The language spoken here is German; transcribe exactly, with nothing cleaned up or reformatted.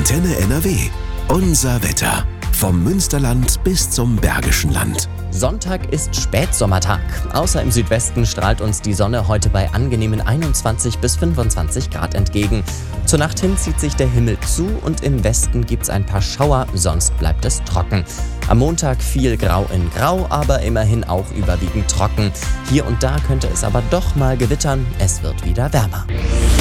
Antenne N R W. Unser Wetter. Vom Münsterland bis zum Bergischen Land. Sonntag ist Spätsommertag. Außer im Südwesten strahlt uns die Sonne heute bei angenehmen einundzwanzig bis fünfundzwanzig Grad entgegen. Zur Nacht hin zieht sich der Himmel zu und im Westen gibt's ein paar Schauer, sonst bleibt es trocken. Am Montag viel Grau in Grau, aber immerhin auch überwiegend trocken. Hier und da könnte es aber doch mal gewittern, es wird wieder wärmer.